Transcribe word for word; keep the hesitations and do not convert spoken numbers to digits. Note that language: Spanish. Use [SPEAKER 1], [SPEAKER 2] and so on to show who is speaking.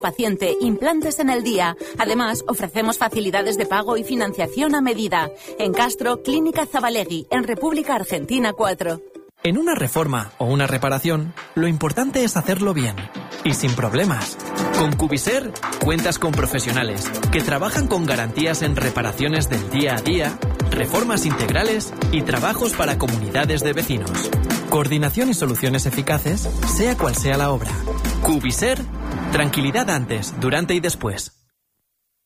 [SPEAKER 1] Paciente, implantes en el día. Además, ofrecemos facilidades de pago y financiación a medida. En Castro, Clínica Zabalegui, en República Argentina cuatro.
[SPEAKER 2] En una reforma o una reparación, lo importante es hacerlo bien y sin problemas. Con Cubiser cuentas con profesionales que trabajan con garantías en reparaciones del día a día, reformas integrales y trabajos para comunidades de vecinos. Coordinación y soluciones eficaces, sea cual sea la obra. Cubiser, tranquilidad antes, durante y después.